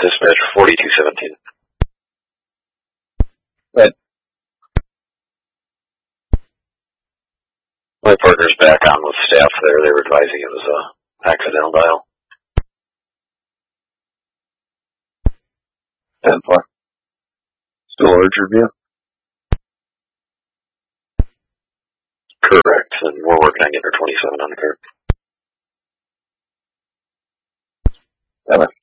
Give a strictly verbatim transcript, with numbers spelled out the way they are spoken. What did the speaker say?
Dispatch forty-two seventeen. But my partner's back on with staff there. They were advising it was a accidental dial. ten four. Still urge review? Correct, and we're working on getting her twenty-seven on the card. Seven.